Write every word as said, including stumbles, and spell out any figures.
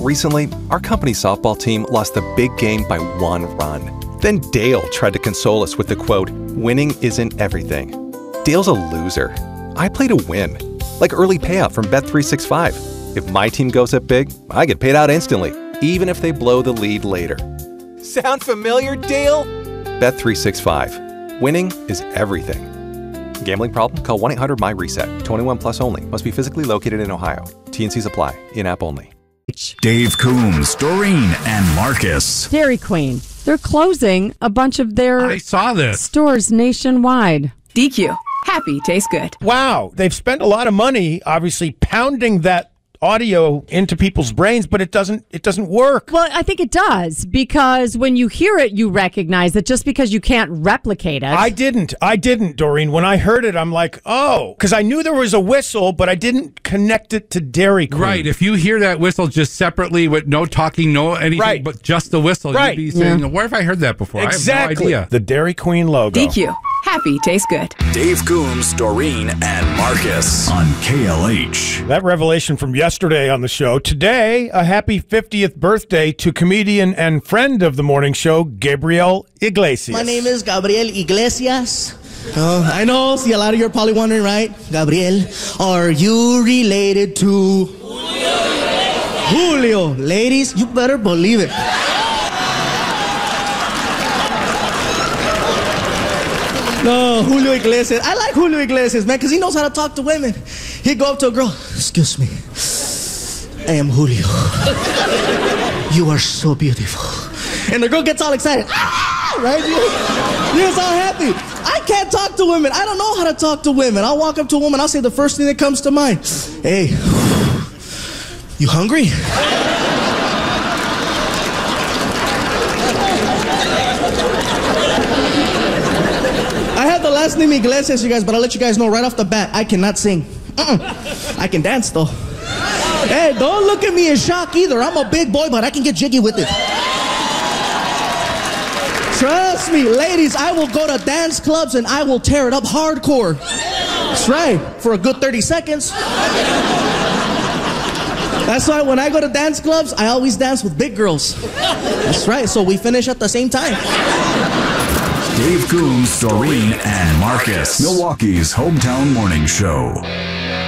Recently, our company's softball team lost the big game by one run. Then Dale tried to console us with the quote, "Winning isn't everything." Dale's a loser. I play to win. Like early payout from Bet three sixty-five. If my team goes up big, I get paid out instantly, even if they blow the lead later. Sound familiar, Dale? Bet three sixty-five. Winning is everything. Gambling problem? Call one eight hundred M Y reset. twenty-one plus only. Must be physically located in Ohio. T and C's apply. In-app only. Dave Coombs, Doreen, and Marcus. Dairy Queen. They're closing a bunch of their I saw this. stores nationwide. D Q. Happy tastes good. Wow. They've spent a lot of money, obviously, pounding that audio into people's brains, but it doesn't it doesn't work. Well, I think it does, because when you hear it, you recognize it, just because you can't replicate it. I didn't. I didn't, Doreen. When I heard it, I'm like, oh, because I knew there was a whistle, but I didn't connect it to Dairy Queen. Right. If you hear that whistle just separately with no talking, no anything, Right. but just the whistle, Right. you'd be saying, Yeah. where have I heard that before? Exactly. I have no idea. The Dairy Queen logo. D Q. Happy tastes good. Dave Coombs, Doreen, and Marcus on K L H. That revelation from yesterday on the show. Today, a happy fiftieth birthday to comedian and friend of the morning show, Gabriel Iglesias. My name is Gabriel Iglesias. Uh, I know, see, a lot of you are probably wondering, right? Gabriel, are you related to Julio? Julio. Ladies, you better believe it. No, Julio Iglesias. I like Julio Iglesias, man, because he knows how to talk to women. He'd go up to a girl, excuse me, I am Julio. You are so beautiful. And the girl gets all excited. Ah! Right? He was all happy. I can't talk to women. I don't know how to talk to women. I'll walk up to a woman, I'll say the first thing that comes to mind. Hey, you hungry? I have the last name Iglesias, you guys, but I'll let you guys know right off the bat, I cannot sing. Uh-uh. I can dance, though. Hey, don't look at me in shock either. I'm a big boy, but I can get jiggy with it. Trust me, ladies, I will go to dance clubs and I will tear it up hardcore. That's right, for a good thirty seconds. That's why when I go to dance clubs, I always dance with big girls. That's right, so we finish at the same time. Dave Coombs, Doreen, and Marcus, Milwaukee's hometown morning show.